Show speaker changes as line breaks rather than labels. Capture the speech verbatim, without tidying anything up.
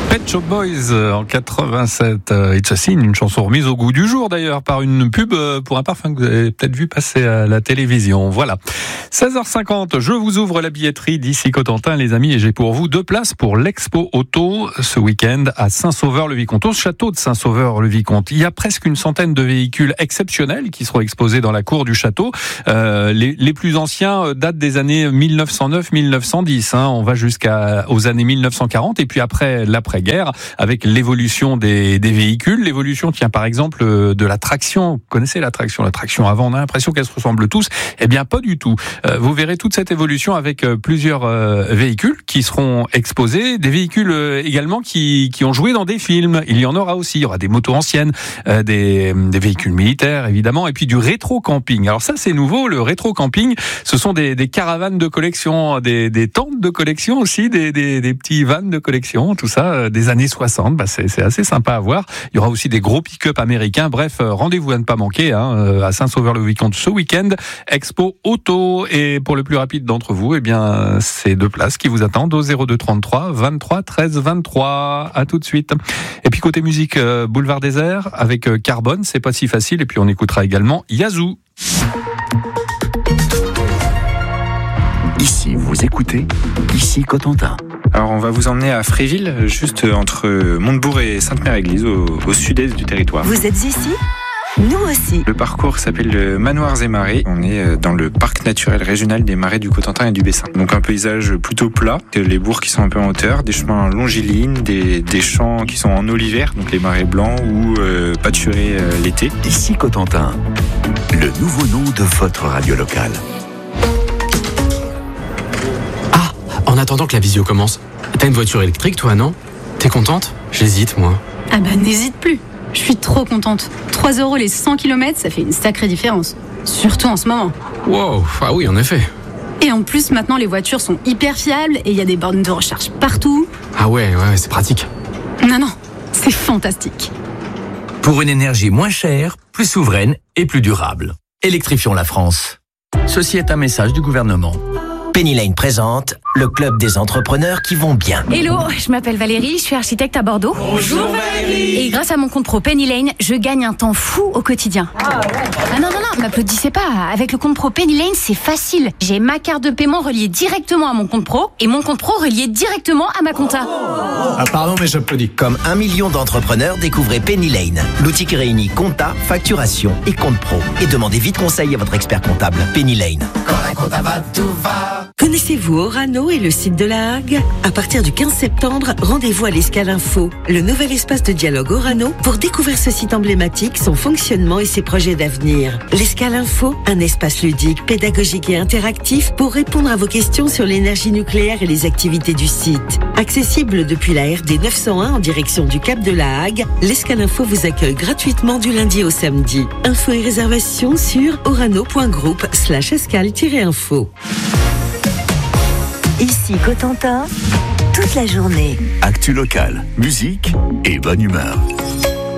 Pet Shop Boys en quatre-vingt-sept, It's a Sin, une chanson remise au goût du jour d'ailleurs par une pub pour un parfum que vous avez peut-être vu passer à la télévision. Voilà. seize heures cinquante, je vous ouvre la billetterie d'ici Cotentin les amis et j'ai pour vous deux places pour l'Expo Auto ce week-end à Saint-Sauveur-le-Vicomte, au château de Saint-Sauveur-le-Vicomte. Il y a presque une centaine de véhicules exceptionnels qui seront exposés dans la cour du château. Euh, les, les plus anciens datent des années mille neuf cent neuf mille neuf cent dix. Hein. On va jusqu'aux années mille neuf cent quarante et puis après l'après guerre, avec l'évolution des, des véhicules. L'évolution tient par exemple de la traction. Vous connaissez la traction, la traction avant, on a l'impression qu'elles se ressemblent tous. Eh bien, pas du tout. Euh, vous verrez toute cette évolution avec euh, plusieurs euh, véhicules qui seront exposés, des véhicules euh, également qui, qui ont joué dans des films. Il y en aura aussi. Il y aura des motos anciennes, euh, des, des véhicules militaires évidemment, et puis du rétro-camping. Alors ça, c'est nouveau. Le rétro-camping, ce sont des, des caravanes de collection, des, des tentes de collection aussi, des, des, des petits vans de collection, tout ça. Euh, des années soixante, bah c'est, c'est assez sympa à voir. Il y aura aussi des gros pick-up américains. Bref, rendez-vous à ne pas manquer hein, à Saint-Sauveur-le-Vicomte ce week-end. Expo Auto. Et pour le plus rapide d'entre vous, eh bien, c'est deux places qui vous attendent au zéro deux trente-trois vingt-trois treize vingt-trois. À tout de suite. Et puis côté musique, euh, Boulevard Désert avec euh, Carbone, c'est pas si facile. Et puis on écoutera également Yazoo.
Ici, vous écoutez, ici Cotentin.
Alors on va vous emmener à Fréville, juste entre Montebourg et Sainte-Mère-Église, au, au sud-est du territoire.
Vous êtes ici ? Nous aussi.
Le parcours s'appelle le Manoirs et Marais. On est dans le parc naturel régional des Marais du Cotentin et du Bessin. Donc un paysage plutôt plat, les bourgs qui sont un peu en hauteur, des chemins longilignes, des, des champs qui sont en olivère, donc les marais blancs ou euh, pâturés euh, l'été.
Ici Cotentin, le nouveau nom de votre radio locale.
En attendant que la visio commence, t'as une voiture électrique toi, non ? T'es contente ? J'hésite, moi.
Ah bah n'hésite plus. Je suis trop contente. trois euros les cent kilomètres, ça fait une sacrée différence. Surtout en ce moment.
Wow, ah oui, en effet.
Et en plus, maintenant, les voitures sont hyper fiables et il y a des bornes de recharge partout.
Ah ouais, ouais, c'est pratique.
Non, non, c'est fantastique.
Pour une énergie moins chère, plus souveraine et plus durable. Électrifions la France. Ceci est un message du gouvernement.
Penny Lane présente le club des entrepreneurs qui vont bien.
Hello, je m'appelle Valérie, je suis architecte à Bordeaux.
Bonjour Valérie.
Et grâce à mon compte pro Penny Lane, je gagne un temps fou au quotidien. Ah, ouais. ah non, non, non, m'applaudissez pas. Avec le compte pro Penny Lane, c'est facile. J'ai ma carte de paiement reliée directement à mon compte pro et mon compte pro relié directement à ma compta.
Ah pardon, mais j'applaudis.
Comme un million d'entrepreneurs, découvrez Penny Lane. L'outil qui réunit compta, facturation et compte pro. Et demandez vite conseil à votre expert comptable. Penny Lane.
Quand la compta va, tout va.
Connaissez-vous Orano et le site de la Hague ? À partir du quinze septembre, rendez-vous à l'Escale Info, le nouvel espace de dialogue Orano, pour découvrir ce site emblématique, son fonctionnement et ses projets d'avenir. L'Escale Info, un espace ludique, pédagogique et interactif pour répondre à vos questions sur l'énergie nucléaire et les activités du site. Accessible depuis la R D neuf cent un en direction du Cap de la Hague, l'Escale Info vous accueille gratuitement du lundi au samedi. Infos et réservations sur orano.group slash escale-info.
Ici Cotentin, toute la journée. Actu locale, musique et bonne humeur.